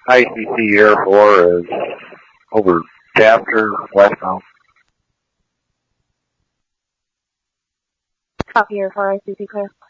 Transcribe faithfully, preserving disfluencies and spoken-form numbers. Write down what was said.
I C C Air four is over Chapter, westbound. Copy Air four, I C C clear.